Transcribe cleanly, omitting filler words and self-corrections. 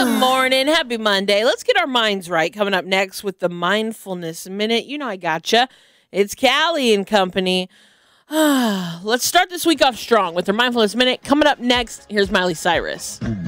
Good morning. Happy Monday. Let's get our minds right. Coming up next with the Mindfulness Minute. You know I gotcha. It's Callie and company. Let's start this week off strong with our Mindfulness Minute. Coming up next, here's Miley Cyrus.